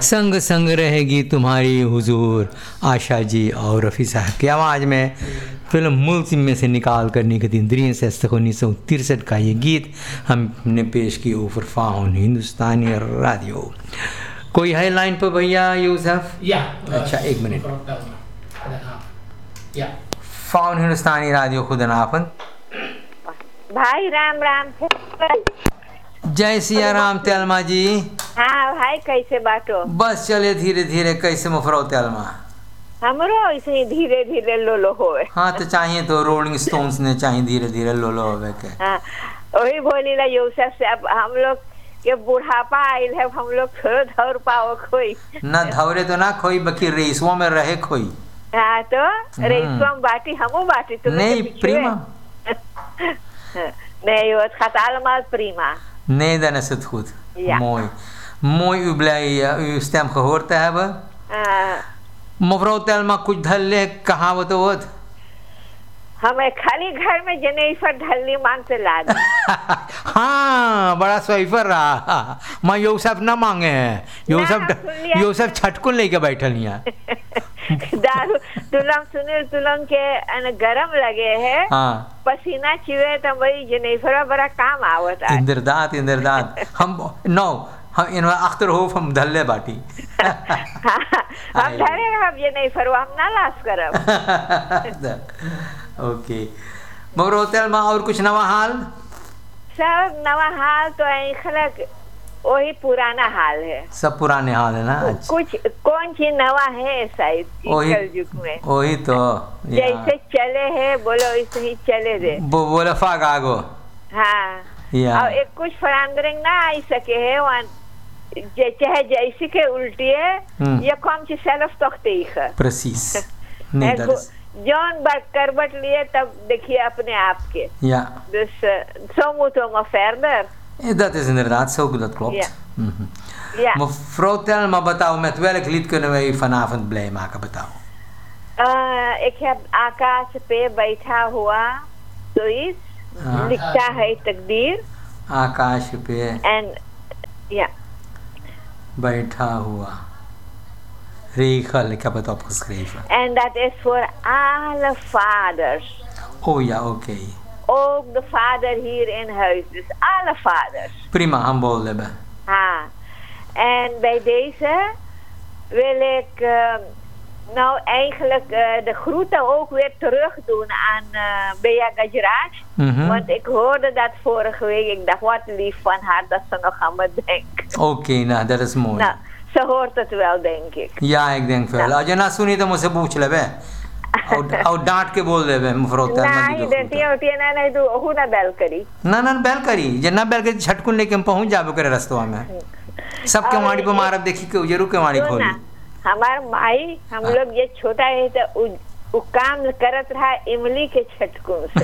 संग संग रहेगी तुम्हारी हुजूर आशा जी और रफ़ी साहब की आवाज़ में फिल्म मुल्क में से निकाल कर निकती 1963 का ये गीत हमने पेश की ऊपर फाउन हिंदुस्तानी रेडियो। कोई है लाइन पर भैया यूसुफ? अच्छा एक मिनट। फाउन हिंदुस्तानी रेडियो खुदनाफन भाई राम राम। जय सिया राम तेलमा जी। हाँ भाई कैसे बाटो? बस चले धीरे धीरे। कैसे मुफरो तेलमा? हमरो ऐसे ही धीरे धीरे लोलो होए। हाँ तो चाहिए तो रोलिंग स्टोन्स ने चाहिए धीरे धीरे लोलो होवे के। हाँ वही बोली ला यूसुफ से अब हम लोग के बुढ़ापा आइल है, हम लोग थोड़ा धौर पाओ खोई ना धौरे तो ना खोई बकी रेसुआ में रहे खोई। हाँ तो रेसुआ में बाटी हमू बाटी तुम नहीं प्रीमा नहीं वो खताल माल प्रीमा nee, dan is het goed. Ja. Mooi. Mooi, u blij uw stem gehoord te hebben. Mevrouw Telma, कुछ धल्ले कहावत होत? हमें खाली घर में जनेफर ढलनी मांगते ला दी। हाँ बड़ा स्वाइफर रहा। मैं यूसुफ ना मांगे हैं। यूसुफ छटकुन लेके बैठल यहाँ। दारू तुलंग के गरम लगे है। हाँ। पसीना चुए तो वही जनेफर बड़ा काम आवत है। इंद्रदात हम in mijn achterhoofd हम धल्ले बाटी। हम धरे हम जनेफर हम ना लास करब। ओके मगर होटल में और कुछ नवा हाल? सब नवा हाल तो खलक वही पुराना हाल है। सब पुराने हाल है ना। अच्छा। कुछ कौन चीज नवा है शायद इस युग में? वही तो जैसे चले है बोलो वैसे ही चले दे। बोला फाग आगो। हाँ और एक कुछ फरांदरिंग ना आई सके है वहाँ चाहे जैसे के उल्टी है या कौन ची सेल्फ तोखते ही है। Precies. जॉन करबट लिए तब देखिए अपने आप के. Ja. Dus zo moeten we maar verder. Dat is inderdaad zo, dat klopt. Ja. Mm-hmm. Ja. Mevrouw Telma, Batouw, met welk lied kunnen wij vanavond blij maken, Batouw? Ik heb आकाश पे बैठा हुआ zoiets. लिखता है तकदीर. आकाश पे. En ja. बैठा हुआ. Regel, ik heb het opgeschreven. En dat is voor alle vaders. Oh ja, oké. Ook de vader hier in huis, dus alle vaders. Prima, handbal hebben. Ha. En bij deze wil ik nou eigenlijk de groeten ook weer terug doen aan Bea Gajraj. Want ik hoorde dat vorige week. Ik dacht, wat lief van haar dat ze nog aan me denkt. Oké, nou, dat is mooi. Nou, ze hoort het wel, denk ik. Ja, ik denk wel. Als je ना सुनी तो मुझसे पूछ ले बे और डांट के बोल दे बे मफरो तेलमा नहीं देती होती ना नहीं तो वो ना बेल करी ना बेल करी जन्ना बेल के झटकुन लेके हम पहुंच जाबो करे रास्ता में सबके माड़ी पे मारब देखी के जरूर के माड़ी खोली हमार माई हम लोग ये छोटा है तो वो काम करत रहा इमली के झटकुन से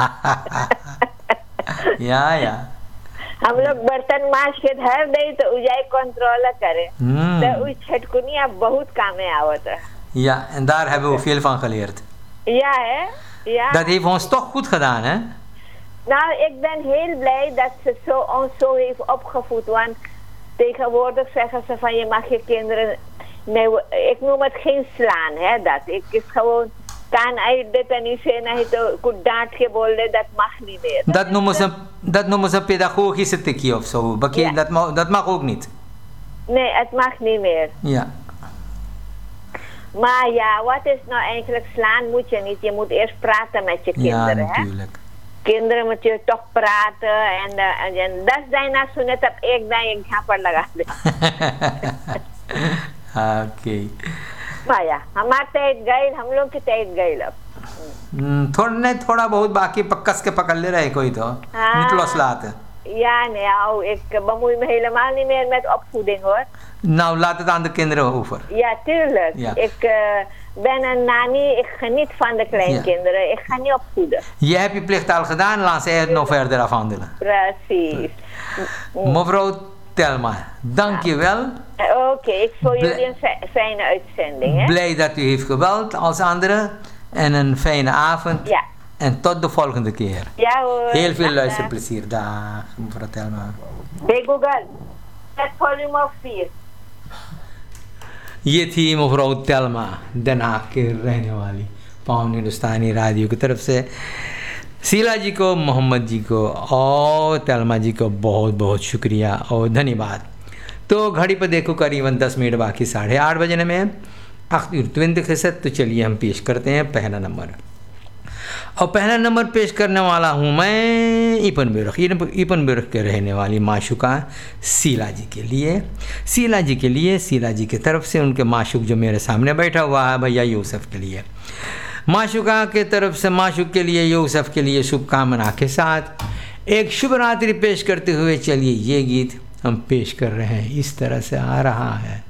या हम लोग बर्तन माज के धर दे तो उजाई कंट्रोल करे तो उस छटकुनिया बहुत कामे आवत है. Ja, en daar hebben we veel van geleerd. Ja, hè? Ja. Dat heeft ons toch goed gedaan, hè? Nou, ik ben heel blij dat ze ons zo heeft opgevoed. Want tegenwoordig zeggen ze van je mag je kinderen... Nee, ik noem het geen slaan, hè, dat. Ik is gewoon... Kan uit dit en niet zijn dat je goed daad gebolen, dat mag niet meer. Dat noemen ze pedagogische tikkie of zo. Ja. Dat mag ook niet. Nee, het mag niet meer. Ja. Maar ja, wat is nou eigenlijk slaan moet je niet. Je moet eerst praten met je kinderen. Ja, natuurlijk. Hè? Kinderen moet je toch praten. En dat zijn nou zo net op ik dan ik ga पर लगा दे. Okay. Maar ja, हमारे tijd गए हम लोग की tijd गए अब. थोड़ा बहुत बाकी पक्कस के पकड़ ले रहे कोई तो. Nicolas laten. Ja, nee, ik bemoei me helemaal niet meer met opvoeding hoor. Nou, laat het aan de kinderen over. Ja, tuurlijk. Ja. Ik ben een nanny, ik geniet van de kleinkinderen. Ja. Ik ga niet opvoeden. Je hebt je plicht al gedaan, laat zij het nog verder afhandelen. Precies. Mevrouw Telma, dank je wel. Oké, ik voor jullie een fijne uitzending. Hè? Blij dat u heeft gebeld als anderen. En een fijne avond. Ja. En tot de volgende keer. Ja hoor. Heel veel luisterplezier. Dag, mevrouw Telma. Bij Google. Zet volume op 4. ये थी मुफरो तलमा दनाक के रहने वाली। पावन हिंदुस्तानी radio की तरफ से शीला जी को, मोहम्मद जी को और तलमा जी को बहुत बहुत शुक्रिया और धन्यवाद। तो घड़ी पर देखो करीबन 10 मिनट बाकी 8:30 बजने में आखिर खिसत। तो चलिए हम पेश करते हैं पहला नंबर। और पहला नंबर पेश करने वाला हूँ मैं इपन बेरुख के रहने वाली माशुका शीला जी के लिए। शीला जी की तरफ से उनके माशुक जो मेरे सामने बैठा हुआ है भैया यूसुफ के लिए, माशुका के तरफ से माशुक के लिए, यूसुफ के लिए शुभकामना के साथ एक शुभ रात्रि पेश करते हुए चलिए ये गीत हम पेश कर रहे हैं। इस तरह से आ रहा है।